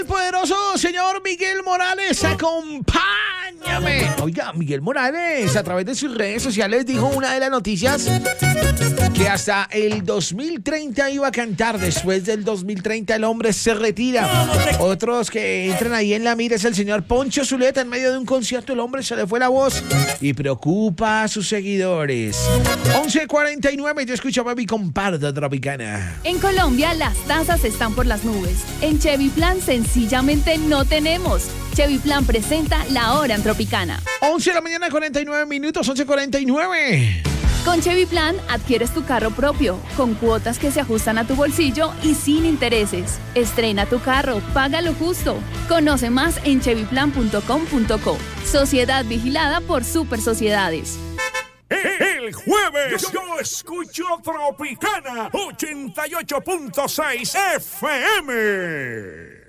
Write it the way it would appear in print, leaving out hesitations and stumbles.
El poderoso señor Miguel Morales, acompáñame. Oiga, Miguel Morales, a través de sus redes sociales, dijo una de las noticias que hasta el 2030 iba a cantar. Después del 2030 el hombre se retira. Otros que entran ahí en la mira es el señor Poncho Zuleta. En medio de un concierto el hombre se le fue la voz y preocupa a sus seguidores. 11:49, yo escucho a mi comparsa tropicana. En Colombia las tasas están por las nubes. En Chevy Plan sencillamente no tenemos. Chevy Plan presenta La Hora en Tropicana. 11 de la mañana, 49 minutos, 11:49. Con Chevy Plan adquieres tu carro propio, con cuotas que se ajustan a tu bolsillo y sin intereses. Estrena tu carro, paga lo justo. Conoce más en chevyplan.com.co. Sociedad vigilada por Super Sociedades. El jueves yo escucho Tropicana 88.6 FM.